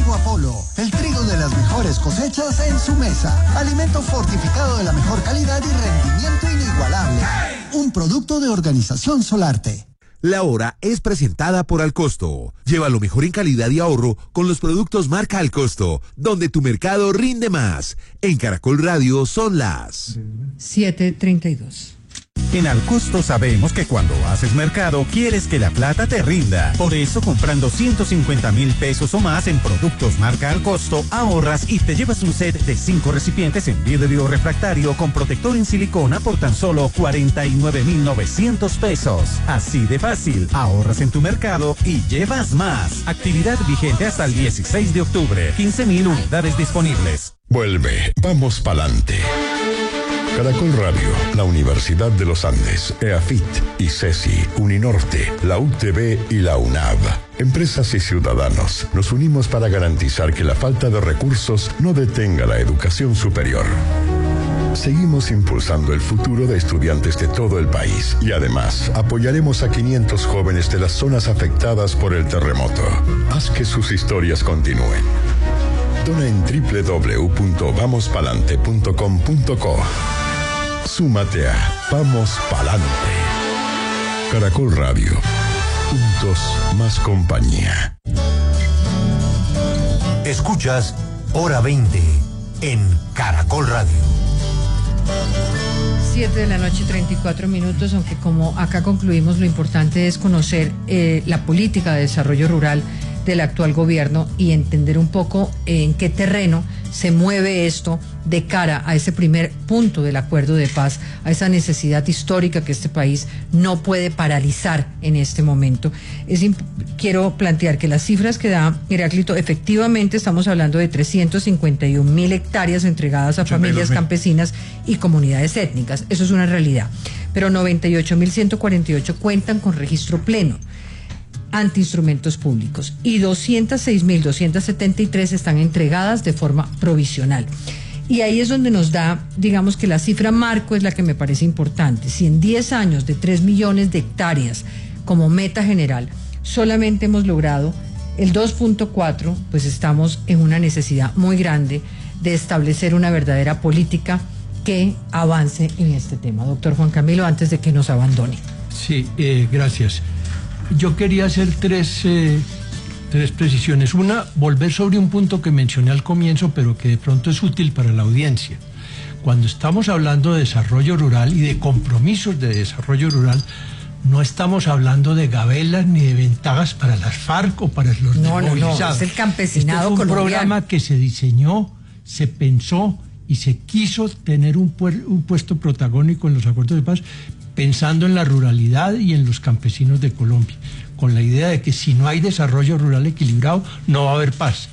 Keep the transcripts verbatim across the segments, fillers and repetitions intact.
Trigo Apolo, el trigo de las mejores cosechas en su mesa. Alimento fortificado de la mejor calidad y rendimiento inigualable. Un producto de Organización Solarte. La Hora es presentada por Alcosto. Lleva lo mejor en calidad y ahorro con los productos marca Alcosto, donde tu mercado rinde más. En Caracol Radio son las siete treinta y dos. En Alcosto sabemos que cuando haces mercado quieres que la plata te rinda. Por eso, comprando ciento cincuenta mil pesos o más en productos marca Alcosto, ahorras y te llevas un set de cinco recipientes en vidrio refractario con protector en silicona por tan solo cuarenta y nueve mil novecientos pesos. Así de fácil, ahorras en tu mercado y llevas más. Actividad vigente hasta el dieciséis de octubre. quince mil unidades disponibles. Vuelve, vamos pa'lante. Caracol Radio, la Universidad de los Andes, EAFIT, ICESI, Uninorte, la U T B y la UNAV. Empresas y ciudadanos, nos unimos para garantizar que la falta de recursos no detenga la educación superior. Seguimos impulsando el futuro de estudiantes de todo el país y además apoyaremos a quinientos jóvenes de las zonas afectadas por el terremoto. Haz que sus historias continúen. Dona en doble u doble u doble u punto vamos palante punto com punto co. Súmate a Vamos Palante. Caracol Radio. Juntos más compañía. Escuchas Hora veinte en Caracol Radio. siete de la noche, treinta y cuatro minutos, aunque como acá concluimos, lo importante es conocer eh, la política de desarrollo rural del actual gobierno y entender un poco en qué terreno se mueve esto de cara a ese primer punto del acuerdo de paz, a esa necesidad histórica que este país no puede paralizar en este momento. Es imp- quiero plantear que las cifras que da Heráclito, efectivamente estamos hablando de trescientos cincuenta y un mil hectáreas entregadas a familias campesinas y comunidades étnicas. Eso es una realidad. Pero noventa y ocho mil ciento cuarenta y ocho cuentan con registro pleno ante instrumentos públicos y doscientos seis mil doscientos setenta y tres están entregadas de forma provisional. Y ahí es donde nos da, digamos que la cifra marco es la que me parece importante. Si en diez años de tres millones de hectáreas como meta general solamente hemos logrado el dos punto cuatro, pues estamos en una necesidad muy grande de establecer una verdadera política que avance en este tema. Doctor Juan Camilo, antes de que nos abandone. Sí, eh, gracias. Yo quería hacer tres, eh, tres precisiones. Una, volver sobre un punto que mencioné al comienzo, pero que de pronto es útil para la audiencia. Cuando estamos hablando de desarrollo rural y de compromisos de desarrollo rural, no estamos hablando de gabelas ni de ventajas para las FARC o para los no, desmovilizados. No, no, es el campesinado este es un colombiano. programa que se diseñó, se pensó y se quiso tener un, puer, un puesto protagónico en los acuerdos de paz, pensando en la ruralidad y en los campesinos de Colombia, con la idea de que si no hay desarrollo rural equilibrado, no va a haber paz.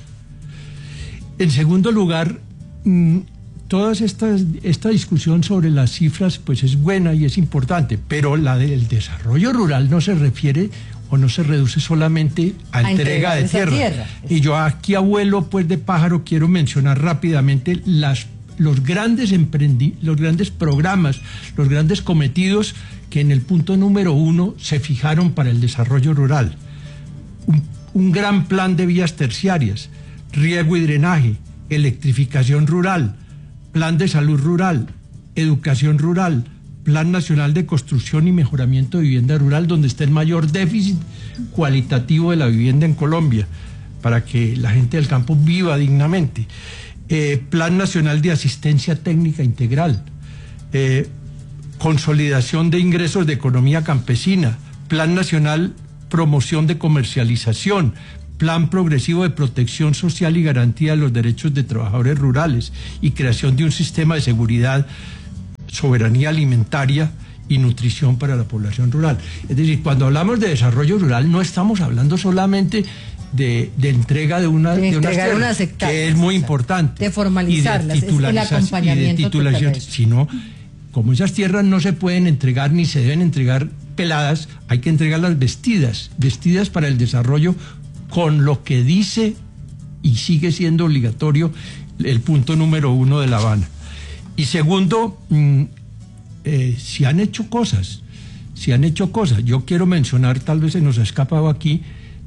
En segundo lugar, toda esta, esta discusión sobre las cifras pues es buena y es importante, pero la del desarrollo rural no se refiere o no se reduce solamente a, a entrega de tierra. tierra. Y yo aquí, abuelo pues de pájaro, quiero mencionar rápidamente las los grandes emprendi los grandes programas, los grandes cometidos que en el punto número uno se fijaron para el desarrollo rural. Un, un gran plan de vías terciarias, riego y drenaje, electrificación rural, plan de salud rural, educación rural, plan nacional de construcción y mejoramiento de vivienda rural, donde está el mayor déficit cualitativo de la vivienda en Colombia, para que la gente del campo viva dignamente. Eh, Plan Nacional de Asistencia Técnica Integral, eh, consolidación de ingresos de economía campesina, Plan Nacional Promoción de Comercialización, Plan Progresivo de Protección Social y Garantía de los Derechos de Trabajadores Rurales y creación de un sistema de seguridad, soberanía alimentaria y nutrición para la población rural. Es decir, cuando hablamos de desarrollo rural no estamos hablando solamente De, de entrega de una de, de unas tierras, unas hectáreas, que es muy importante, de formalizarlas, y de titularización, y de titulación, sino como esas tierras no se pueden entregar ni se deben entregar peladas, hay que entregarlas vestidas, vestidas para el desarrollo, con lo que dice y sigue siendo obligatorio el punto número uno de La Habana. Y segundo, mmm, eh, si han hecho cosas, si han hecho cosas, yo quiero mencionar, tal vez se nos ha escapado aquí,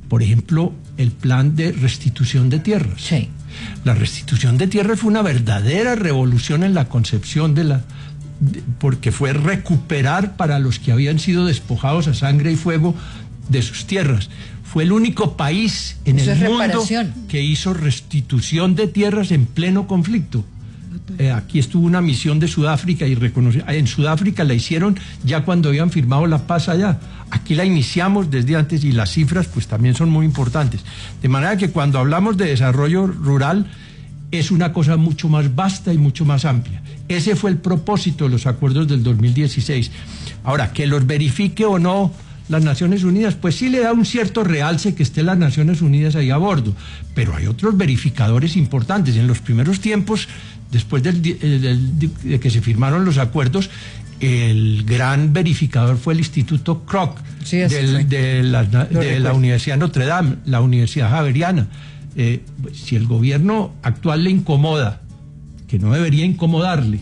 Por ejemplo, el plan de restitución de tierras. Sí. La restitución de tierras fue una verdadera revolución en la concepción de la... de, porque fue recuperar para los que habían sido despojados a sangre y fuego de sus tierras. Fue el único país en Eso el es mundo reparación. que hizo restitución de tierras en pleno conflicto. Eh, aquí estuvo una misión de Sudáfrica y reconoció, en Sudáfrica la hicieron ya cuando habían firmado la paz allá. Aquí la iniciamos desde antes y las cifras pues también son muy importantes. De manera que cuando hablamos de desarrollo rural es una cosa mucho más vasta y mucho más amplia. Ese fue el propósito de los acuerdos del dos mil dieciséis. Ahora, que los verifique o no las Naciones Unidas, pues sí le da un cierto realce que esté las Naciones Unidas ahí a bordo, pero hay otros verificadores importantes. En los primeros tiempos, después del, del, de que se firmaron los acuerdos, el gran verificador fue el Instituto Kroc, sí, del, de, la, de la Universidad Notre Dame, la Universidad Javeriana. Eh, si el gobierno actual le incomoda, que no debería incomodarle,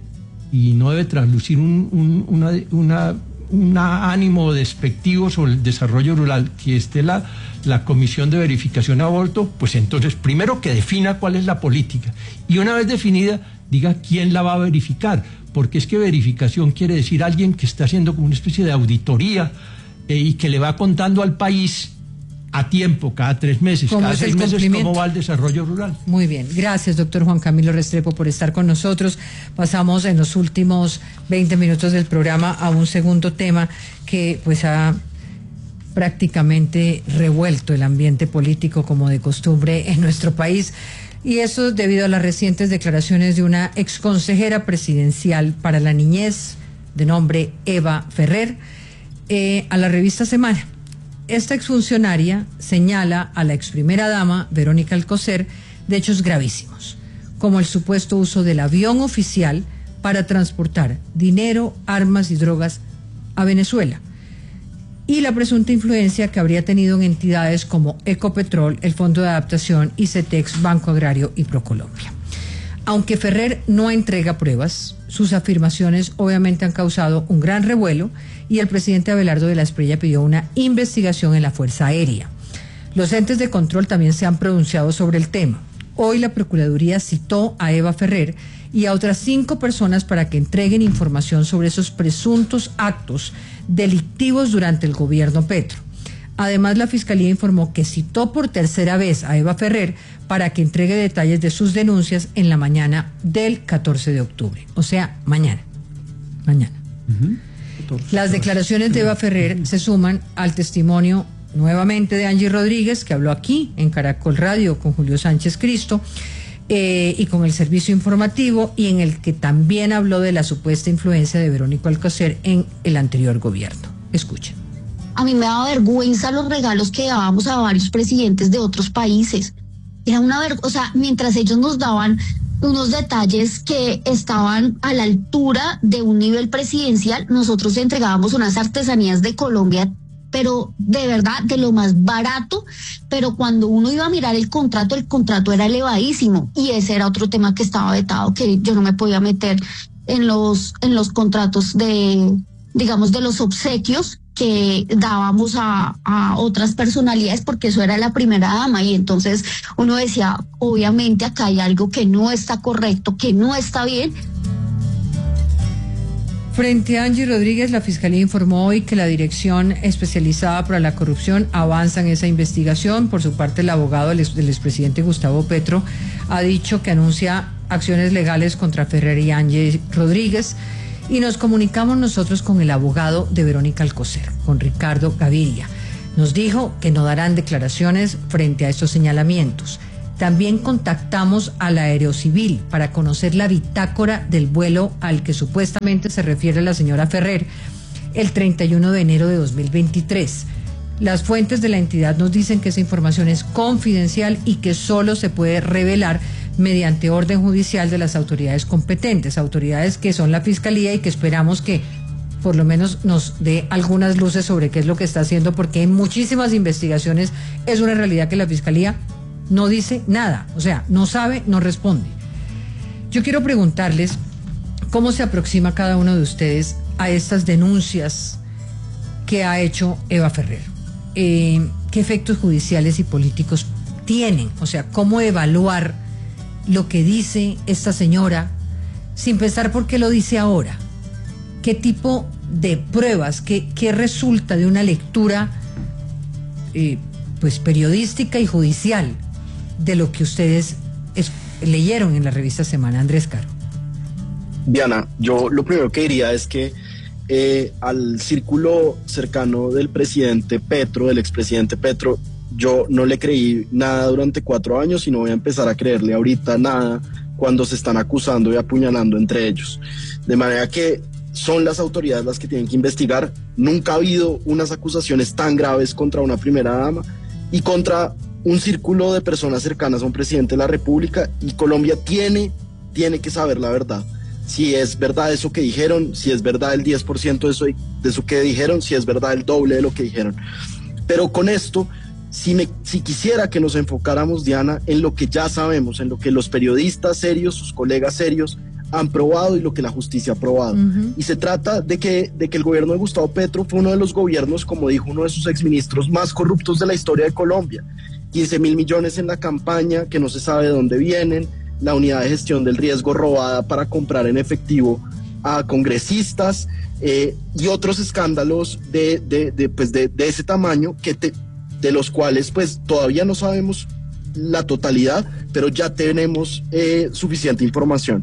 y no debe traslucir un, un, una... una un ánimo despectivo sobre el desarrollo rural, que esté la, la comisión de verificación a bordo, pues entonces primero que defina cuál es la política y una vez definida diga quién la va a verificar, porque es que verificación quiere decir alguien que está haciendo como una especie de auditoría eh, y que le va contando al país a tiempo, cada tres meses, cada seis meses, cómo va el desarrollo rural. Muy bien, gracias doctor Juan Camilo Restrepo por estar con nosotros. Pasamos en los últimos veinte minutos del programa a un segundo tema que pues ha prácticamente revuelto el ambiente político como de costumbre en nuestro país, y eso debido a las recientes declaraciones de una exconsejera presidencial para la niñez de nombre Eva Ferrer eh, a la revista Semana. Esta exfuncionaria señala a la ex primera dama, Verónica Alcocer, de hechos gravísimos, como el supuesto uso del avión oficial para transportar dinero, armas y drogas a Venezuela, y la presunta influencia que habría tenido en entidades como Ecopetrol, el Fondo de Adaptación, ICETEX, Banco Agrario y Procolombia. Aunque Ferrer no entrega pruebas, sus afirmaciones obviamente han causado un gran revuelo y el presidente Abelardo de la Espriella pidió una investigación en la Fuerza Aérea. Los entes de control también se han pronunciado sobre el tema. Hoy la Procuraduría citó a Eva Ferrer y a otras cinco personas para que entreguen información sobre esos presuntos actos delictivos durante el gobierno Petro. Además, la Fiscalía informó que citó por tercera vez a Eva Ferrer para que entregue detalles de sus denuncias en la mañana del catorce de octubre, o sea, mañana. Mañana. Uh-huh. Las declaraciones de Eva Ferrer se suman al testimonio nuevamente de Angie Rodríguez, que habló aquí en Caracol Radio con Julio Sánchez Cristo eh, y con el servicio informativo, y en el que también habló de la supuesta influencia de Verónica Alcocer en el anterior gobierno. Escuchen. A mí me daba vergüenza los regalos que dábamos a varios presidentes de otros países. Era una vergüenza, o sea, mientras ellos nos daban unos detalles que estaban a la altura de un nivel presidencial, nosotros entregábamos unas artesanías de Colombia, pero de verdad, de lo más barato, pero cuando uno iba a mirar el contrato, el contrato era elevadísimo, y ese era otro tema que estaba vetado, que yo no me podía meter en los, en los contratos de, digamos, de los obsequios que dábamos a, a otras personalidades, porque eso era la primera dama, y entonces uno decía, obviamente acá hay algo que no está correcto, que no está bien. Frente a Angie Rodríguez, la Fiscalía informó hoy que la Dirección Especializada para la Corrupción avanza en esa investigación. Por su parte, el abogado del, ex, del expresidente Gustavo Petro ha dicho que anuncia acciones legales contra Ferrer y Angie Rodríguez. Y nos comunicamos nosotros con el abogado de Verónica Alcocer, con Ricardo Gaviria. Nos dijo que no darán declaraciones frente a estos señalamientos. También contactamos a la Aerocivil para conocer la bitácora del vuelo al que supuestamente se refiere la señora Ferrer el treinta y uno de enero de dos mil veintitrés. Las fuentes de la entidad nos dicen que esa información es confidencial y que solo se puede revelar mediante orden judicial de las autoridades competentes, autoridades que son la Fiscalía, y que esperamos que por lo menos nos dé algunas luces sobre qué es lo que está haciendo, porque en muchísimas investigaciones es una realidad que la Fiscalía no dice nada, o sea, no sabe, no responde. Yo quiero preguntarles cómo se aproxima cada uno de ustedes a estas denuncias que ha hecho Eva Ferrer. Eh, qué efectos judiciales y políticos tienen, o sea, cómo evaluar lo que dice esta señora sin pensar por qué lo dice ahora, qué tipo de pruebas, qué, qué resulta de una lectura eh, pues periodística y judicial de lo que ustedes es, leyeron en la revista Semana. Andrés Caro. Diana, yo lo primero que diría es que eh, al círculo cercano del presidente Petro, del expresidente Petro, yo no le creí nada durante cuatro años y no voy a empezar a creerle ahorita nada cuando se están acusando y apuñalando entre ellos. De manera que son las autoridades las que tienen que investigar. Nunca ha habido unas acusaciones tan graves contra una primera dama y contra un círculo de personas cercanas a un presidente de la República, y Colombia tiene, tiene que saber la verdad. Si es verdad eso que dijeron, si es verdad el diez por ciento de eso, de eso que dijeron, si es verdad el doble de lo que dijeron. Pero con esto, si, me, si quisiera que nos enfocáramos, Diana, en lo que ya sabemos, en lo que los periodistas serios, sus colegas serios, han probado y lo que la justicia ha probado. Uh-huh. Y se trata de que, de que el gobierno de Gustavo Petro fue uno de los gobiernos, como dijo uno de sus exministros, más corruptos de la historia de Colombia. quince mil millones en la campaña, que no se sabe de dónde vienen, la unidad de gestión del riesgo robada para comprar en efectivo a congresistas, eh, y otros escándalos de, de, de, pues de, de ese tamaño, que te, de los cuales pues todavía no sabemos la totalidad, pero ya tenemos eh, suficiente información.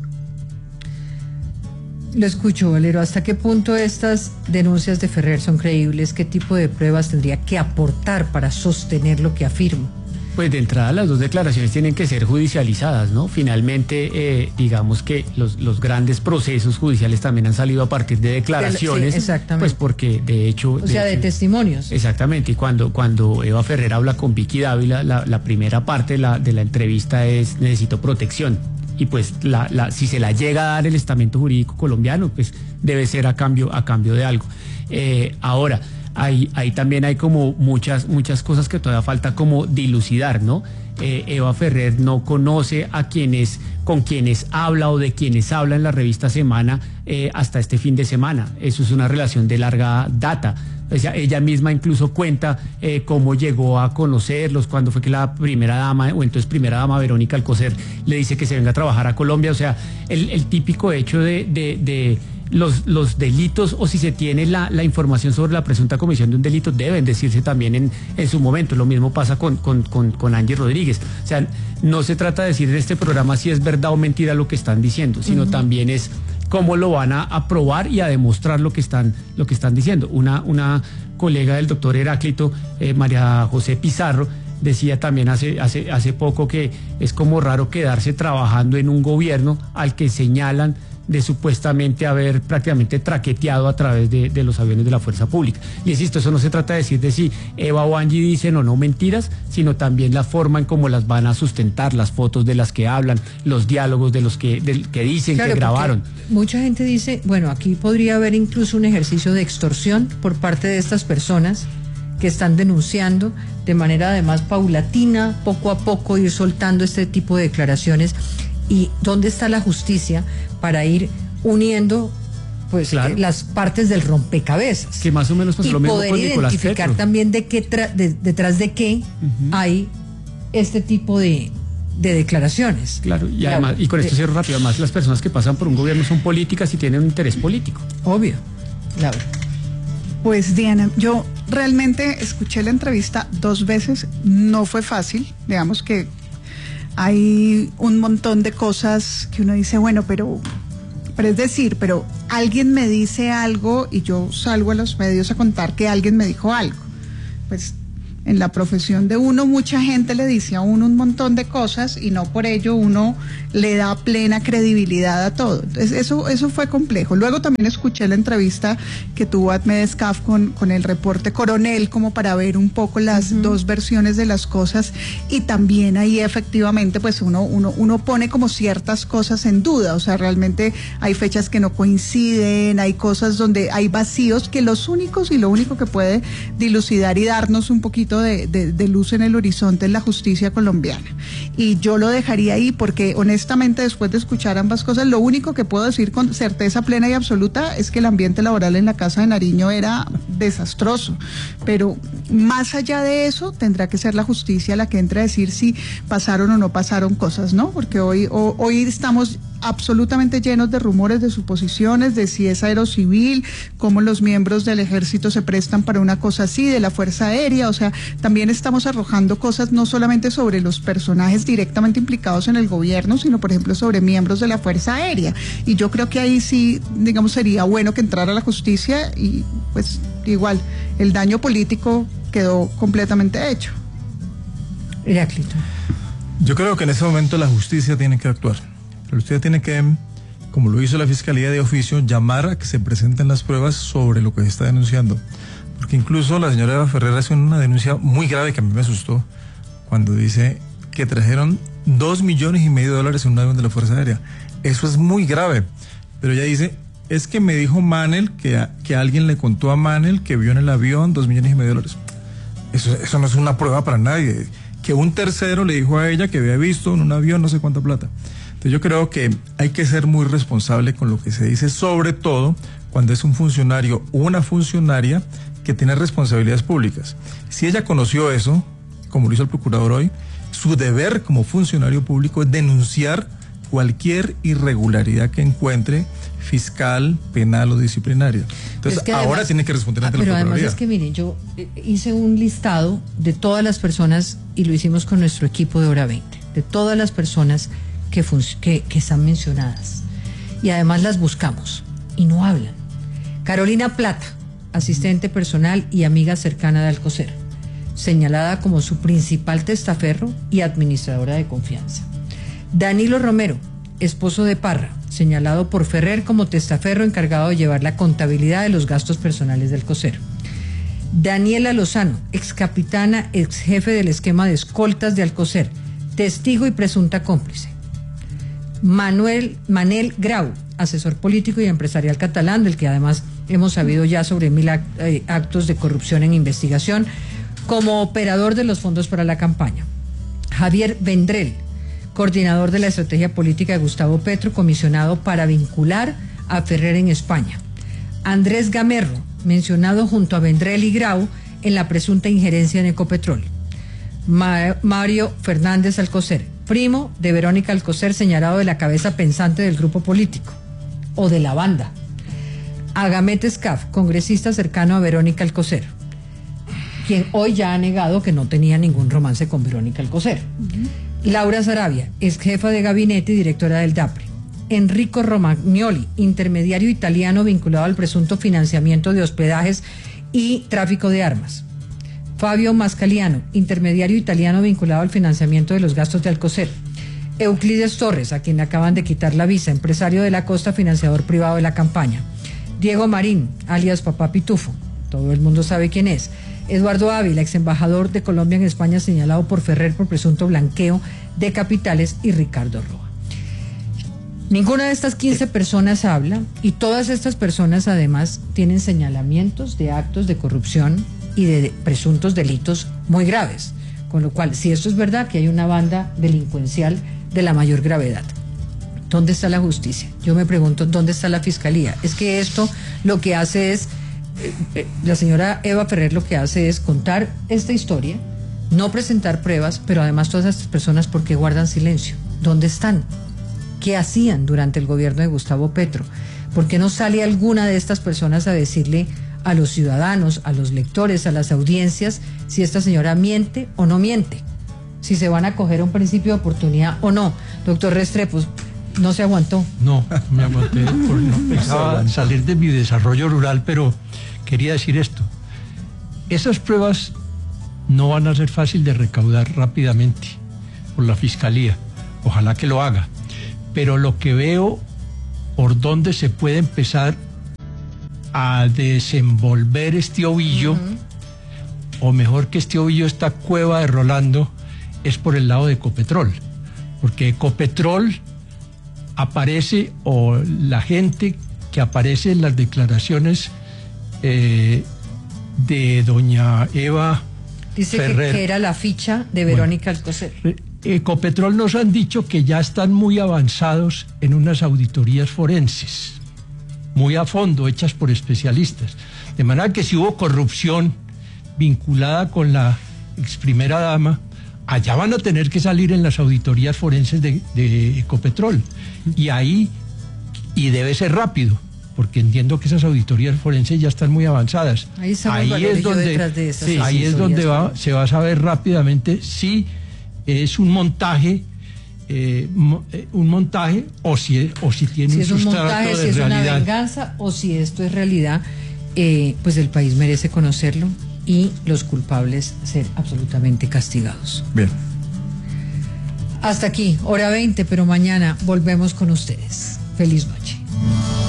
Lo escucho, Valero. ¿Hasta qué punto estas denuncias de Ferrer son creíbles? ¿Qué tipo de pruebas tendría que aportar para sostener lo que afirmo? Pues de entrada las dos declaraciones tienen que ser judicializadas, ¿no? Finalmente, eh, digamos que los, los grandes procesos judiciales también han salido a partir de declaraciones. Sí, exactamente. Pues porque de hecho... O sea, de, de testimonios. Exactamente, y cuando, cuando Eva Ferrer habla con Vicky Dávila, la, la primera parte de la, de la entrevista es: necesito protección. Y pues la, la, si se la llega a dar el estamento jurídico colombiano, pues debe ser a cambio, a cambio de algo. Eh, ahora, ahí, ahí también hay como muchas, muchas cosas que todavía falta como dilucidar, ¿no? Eh, Eva Ferrer no conoce a quienes, con quienes habla o de quienes habla en la revista Semana eh, hasta este fin de semana. Eso es una relación de larga data. O sea, ella misma incluso cuenta eh, cómo llegó a conocerlos, cuando fue que la primera dama, o entonces primera dama Verónica Alcocer, le dice que se venga a trabajar a Colombia. O sea, el, el típico hecho de, de, de los, los delitos, o si se tiene la, la información sobre la presunta comisión de un delito, deben decirse también en, en su momento. Lo mismo pasa con, con, con, con Angie Rodríguez. O sea, no se trata de decir en este programa si es verdad o mentira lo que están diciendo, sino uh-huh. también es cómo lo van a, a probar y a demostrar lo que están, lo que están diciendo. Una, una colega del doctor Heráclito, eh, María José Pizarro, decía también hace, hace, hace poco que es como raro quedarse trabajando en un gobierno al que señalan de supuestamente haber prácticamente traqueteado a través de, de los aviones de la fuerza pública. Y insisto, eso no se trata de decir de si Eva o Angie dicen o no mentiras, sino también la forma en cómo las van a sustentar, las fotos de las que hablan, los diálogos de los que, de, que dicen, claro, que grabaron. Mucha gente dice, bueno, aquí podría haber incluso un ejercicio de extorsión por parte de estas personas que están denunciando de manera además paulatina, poco a poco ir soltando este tipo de declaraciones. ¿Y dónde está la justicia para ir uniendo pues claro. eh, las partes del rompecabezas? Que más o menos pues, y lo mismo poder con Nicolás identificar Petro. También de qué tra de, detrás de qué uh-huh. hay este tipo de, de declaraciones. Claro, y además, claro, y con esto de, cierro rápido, además las personas que pasan por un gobierno son políticas y tienen un interés político. Obvio. Laura. Pues Diana, yo realmente escuché la entrevista dos veces, no fue fácil, digamos que hay un montón de cosas que uno dice, bueno, pero, pero es decir, pero alguien me dice algo y yo salgo a los medios a contar que alguien me dijo algo. Pues en la profesión de uno, mucha gente le dice a uno un montón de cosas y no por ello uno le da plena credibilidad a todo. Entonces eso, eso fue complejo. Luego también escuché la entrevista que tuvo Ahmed Escaf con, con el reporte Coronel, como para ver un poco las uh-huh. dos versiones de las cosas, y también ahí efectivamente pues uno, uno, uno pone como ciertas cosas en duda. O sea, realmente hay fechas que no coinciden, hay cosas donde hay vacíos que los únicos y lo único que puede dilucidar y darnos un poquito rayito de, de, de luz en el horizonte en la justicia colombiana. Y yo lo dejaría ahí porque honestamente después de escuchar ambas cosas, lo único que puedo decir con certeza plena y absoluta es que el ambiente laboral en la Casa de Nariño era desastroso. Pero más allá de eso, tendrá que ser la justicia la que entre a decir si pasaron o no pasaron cosas, ¿no? Porque hoy, o, hoy estamos absolutamente llenos de rumores, de suposiciones, de si es aerocivil, cómo los miembros del ejército se prestan para una cosa así, de la Fuerza Aérea, o sea, también estamos arrojando cosas no solamente sobre los personajes directamente implicados en el gobierno, sino por ejemplo sobre miembros de la Fuerza Aérea. Y yo creo que ahí sí, digamos, sería bueno que entrara la justicia y pues igual, el daño político quedó completamente hecho. Heráclito. Yo creo que en ese momento la justicia tiene que actuar. Pero usted tiene que, como lo hizo la Fiscalía de oficio, llamar a que se presenten las pruebas sobre lo que se está denunciando. Porque incluso la señora Eva Ferrer hace una denuncia muy grave que a mí me asustó cuando dice que trajeron dos millones y medio de dólares en un avión de la Fuerza Aérea. Eso es muy grave. Pero ella dice, es que me dijo Manel que, a, que alguien le contó a Manel que vio en el avión dos millones y medio de dólares. Eso, eso no es una prueba para nadie. Que un tercero le dijo a ella que había visto en un avión no sé cuánta plata. Entonces yo creo que hay que ser muy responsable con lo que se dice, sobre todo cuando es un funcionario o una funcionaria que tiene responsabilidades públicas. Si ella conoció eso, como lo hizo el procurador hoy, su deber como funcionario público es denunciar cualquier irregularidad que encuentre, fiscal, penal o disciplinaria. Entonces, es además, ahora tiene que responder ante ah, la Procuraduría. Pero además es que, miren, yo hice un listado de todas las personas, y lo hicimos con nuestro equipo de Hora veinte, de todas las personas que, que, que están mencionadas. Y además las buscamos, y no hablan. Carolina Plata, asistente personal y amiga cercana de Alcocer, señalada como su principal testaferro y administradora de confianza. Danilo Romero, esposo de Parra, señalado por Ferrer como testaferro encargado de llevar la contabilidad de los gastos personales del Alcocer. Daniela Lozano, ex capitana, ex jefe del esquema de escoltas de Alcocer, testigo y presunta cómplice. Manuel Manel Grau, asesor político y empresarial catalán, del que además hemos sabido ya sobre mil actos de corrupción en investigación, como operador de los fondos para la campaña. Javier Vendrell, coordinador de la estrategia política de Gustavo Petro, comisionado para vincular a Ferrer en España. Andrés Gamerro, mencionado junto a Vendrell y Grau en la presunta injerencia en Ecopetrol. Ma- Mario Fernández Alcocer, primo de Verónica Alcocer, señalado de la cabeza pensante del grupo político o de la banda. Agamet Escaf, congresista cercano a Verónica Alcocer, quien hoy ya ha negado que no tenía ningún romance con Verónica Alcocer. Uh-huh. Laura Sarabia, ex jefa de gabinete y directora del DAPRE. Enrico Romagnoli, intermediario italiano vinculado al presunto financiamiento de hospedajes y tráfico de armas. Fabio Mascaliano, intermediario italiano vinculado al financiamiento de los gastos de Alcocer. Euclides Torres, a quien le acaban de quitar la visa, empresario de la costa, financiador privado de la campaña. Diego Marín, alias Papá Pitufo, todo el mundo sabe quién es. Eduardo Ávila, ex embajador de Colombia en España, señalado por Ferrer por presunto blanqueo de capitales, y Ricardo Roa. Ninguna de estas quince personas habla, y todas estas personas además tienen señalamientos de actos de corrupción y de presuntos delitos muy graves, con lo cual, si esto es verdad, que hay una banda delincuencial de la mayor gravedad, ¿dónde está la justicia? Yo me pregunto, ¿dónde está la fiscalía? Es que esto lo que hace es, eh, eh, la señora Eva Ferrer lo que hace es contar esta historia, no presentar pruebas, pero además todas estas personas, ¿por qué guardan silencio? ¿Dónde están? ¿Qué hacían durante el gobierno de Gustavo Petro? ¿Por qué no sale alguna de estas personas a decirle a los ciudadanos, a los lectores, a las audiencias, si esta señora miente o no miente? Si se van a coger un principio de oportunidad o no. Doctor Restrepo, ¿no se aguantó? No, me aguanté, porque no pensaba salir de mi desarrollo rural, pero quería decir esto. Esas pruebas no van a ser fácil de recaudar rápidamente por la Fiscalía. Ojalá que lo haga. Pero lo que veo por dónde se puede empezar a desenvolver este ovillo, uh-huh. o mejor que este ovillo, esta cueva de Rolando, es por el lado de Ecopetrol. Porque Ecopetrol aparece, o la gente que aparece en las declaraciones eh, de doña Eva Dice que, que era la ficha de Verónica bueno, Alcocer. Ecopetrol nos han dicho que ya están muy avanzados en unas auditorías forenses, muy a fondo, hechas por especialistas. De manera que si hubo corrupción vinculada con la ex primera dama, allá van a tener que salir en las auditorías forenses de, de Ecopetrol. Y ahí, y debe ser rápido, porque entiendo que esas auditorías forenses ya están muy avanzadas. Ahí, ahí es donde, de esas sí, ahí es donde va, se va a saber rápidamente si es un montaje, eh, un montaje o si, o si tiene si un es un sustrato montaje, de si es realidad. una venganza o si esto es realidad. Eh, pues el país merece conocerlo y los culpables ser absolutamente castigados. Bien. Hasta aquí, hora veinte, pero mañana volvemos con ustedes. Feliz noche.